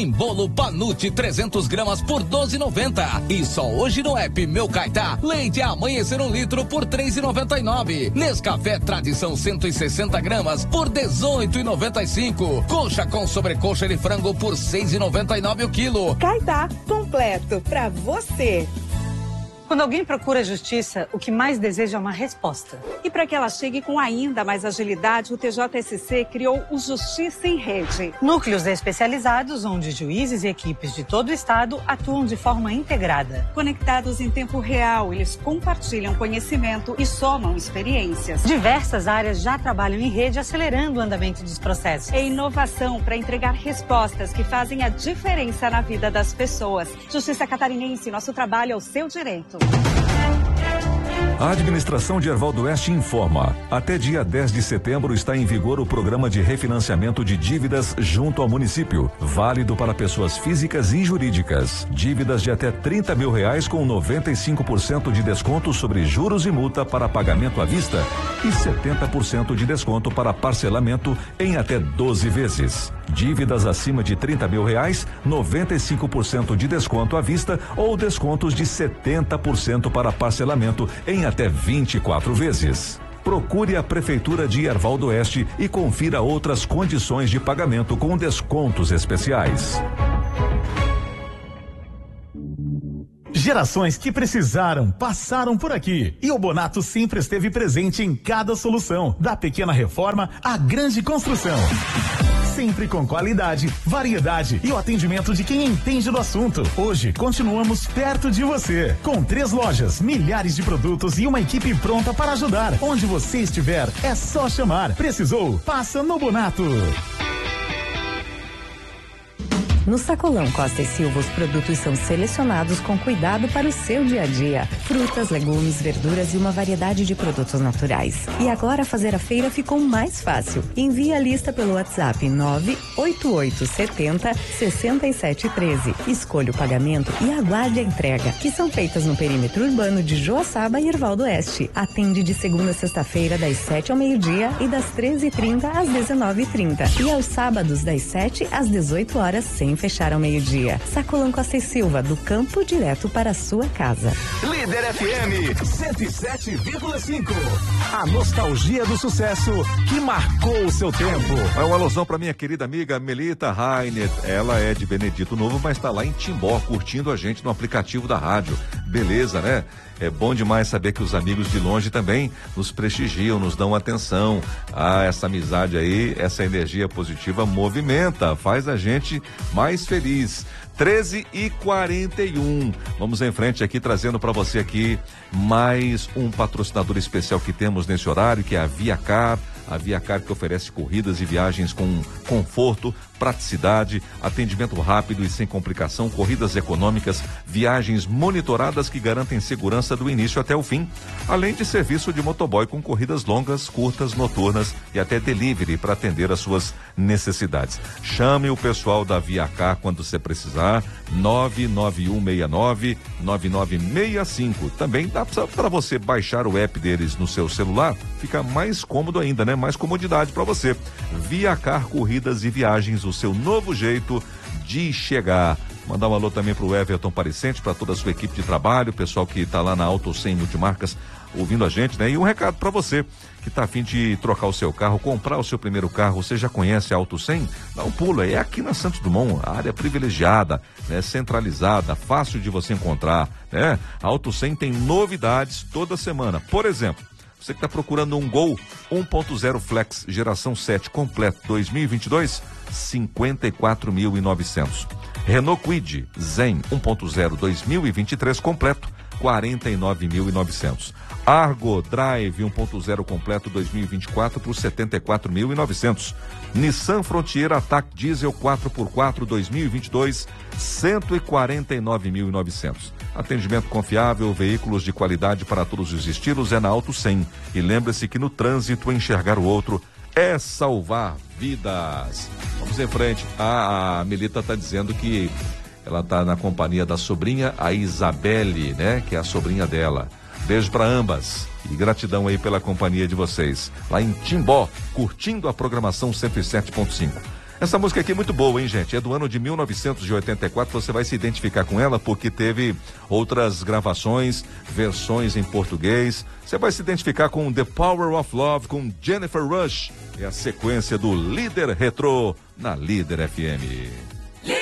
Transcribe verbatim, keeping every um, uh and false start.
Tem bolo Panute trezentos gramas por doze e noventa. E só hoje no app Meu Caetá, leite Amanhecer um litro por três e noventa e nove. Nescafé Tradição cento e sessenta gramas por dezoito e noventa e cinco. Coxa com sobrecoxa de frango por seis e noventa e nove o quilo. Caetá, completo pra você. Quando alguém procura justiça, o que mais deseja é uma resposta. E para que ela chegue com ainda mais agilidade, o T J S C criou o Justiça em Rede. Núcleos especializados onde juízes e equipes de todo o estado atuam de forma integrada. Conectados em tempo real, eles compartilham conhecimento e somam experiências. Diversas áreas já trabalham em rede, acelerando o andamento dos processos. É inovação para entregar respostas que fazem a diferença na vida das pessoas. Justiça Catarinense, nosso trabalho é o seu direito. A administração de Herval do Oeste informa: até dia dez de setembro está em vigor o programa de refinanciamento de dívidas junto ao município, válido para pessoas físicas e jurídicas. Dívidas de até trinta mil reais com noventa e cinco por cento de desconto sobre juros e multa para pagamento à vista e setenta por cento de desconto para parcelamento em até doze vezes. Dívidas acima de trinta mil reais, noventa e cinco por cento de desconto à vista ou descontos de setenta por cento para parcelamento em até vinte e quatro vezes. Procure a Prefeitura de Herval do Oeste e confira outras condições de pagamento com descontos especiais. Gerações que precisaram, passaram por aqui. E o Bonato sempre esteve presente em cada solução, da pequena reforma à grande construção. Sempre com qualidade, variedade e o atendimento de quem entende do assunto. Hoje, continuamos perto de você. Com três lojas, milhares de produtos e uma equipe pronta para ajudar. Onde você estiver, é só chamar. Precisou? Passa no Bonato. No Sacolão Costa e Silva, os produtos são selecionados com cuidado para o seu dia a dia. Frutas, legumes, verduras e uma variedade de produtos naturais. E agora fazer a feira ficou mais fácil. Envie a lista pelo WhatsApp nove oito oito sete zero seis sete um três. Escolha o pagamento e aguarde a entrega, que são feitas no perímetro urbano de Joaçaba e Herval do Oeste. Atende de segunda a sexta-feira, das sete ao meio-dia e das treze e trinta às dezenove e trinta. E aos sábados, das sete às dezoito horas, sem fechar ao meio-dia. Sacolão Costa e Silva, do campo direto para a sua casa. Líder F M cento e sete vírgula cinco. A nostalgia do sucesso que marcou o seu tempo. É uma alusão para minha querida amiga Melita Rainer. Ela é de Benedito Novo, mas está lá em Timbó, curtindo a gente no aplicativo da rádio. Beleza, né? É bom demais saber que os amigos de longe também nos prestigiam, nos dão atenção. Ah, essa amizade aí, essa energia positiva movimenta, faz a gente mais feliz. treze e quarenta e um. Vamos em frente aqui, trazendo para você aqui mais um patrocinador especial que temos nesse horário, que é a ViaCar. A ViaCar, que oferece corridas e viagens com conforto, praticidade, atendimento rápido e sem complicação, corridas econômicas, viagens monitoradas que garantem segurança do início até o fim, além de serviço de motoboy com corridas longas, curtas, noturnas e até delivery para atender às suas necessidades. Chame o pessoal da ViaCar quando você precisar, nove nove um seis nove nove nove seis cinco. Também dá para você baixar o app deles no seu celular, fica mais cômodo ainda, né? Mais comodidade para você. ViaCar Corridas e Viagens, o seu novo jeito de chegar. Mandar um alô também pro Everton Parecente, para toda a sua equipe de trabalho, o pessoal que tá lá na Auto cem Multimarcas ouvindo a gente, né? E um recado para você que tá a fim de trocar o seu carro, comprar o seu primeiro carro. Você já conhece a Auto cem? Dá um pulo, é aqui na Santos Dumont, a área privilegiada, né? Centralizada, fácil de você encontrar, né? A Auto cem tem novidades toda semana. Por exemplo, você que está procurando um Gol um ponto zero Flex geração sete completo dois mil e vinte e dois, cinquenta e quatro mil e novecentos. Renault Kwid Zen um ponto zero dois mil e vinte e três completo, quarenta e nove mil e novecentos. Argo Drive um ponto zero completo dois mil e vinte e quatro por setenta e quatro mil e novecentos. Nissan Frontier Attack Diesel quatro por quatro dois mil e vinte e dois, cento e quarenta e nove mil e novecentos. Atendimento confiável, veículos de qualidade para todos os estilos é na Auto cem. E lembre-se que no trânsito enxergar o outro é salvar vidas. Vamos em frente. A, a Melita está dizendo que ela está na companhia da sobrinha, a Isabelle, né? Que é a sobrinha dela. Beijo para ambas e gratidão aí pela companhia de vocês. Lá em Timbó, curtindo a programação cento e sete ponto cinco. Essa música aqui é muito boa, hein, gente? É do ano de mil novecentos e oitenta e quatro. Você vai se identificar com ela porque teve outras gravações, versões em português. Você vai se identificar com The Power of Love, com Jennifer Rush. É a sequência do Líder Retrô na Líder F M.